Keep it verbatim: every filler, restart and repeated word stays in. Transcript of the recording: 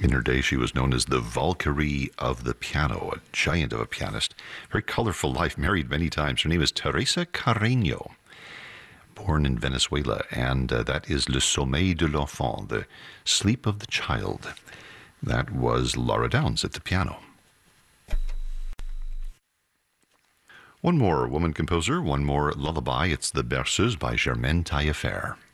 In her day, she was known as the Valkyrie of the piano, a giant of a pianist. Very colorful life, married many times. Her name is Teresa Carreño, born in Venezuela, and uh, that is Le Sommeil de l'Enfant, the sleep of the child. That was Laura Downs at the piano. One more woman composer, one more lullaby. It's The Berceuse by Germaine Taillefer.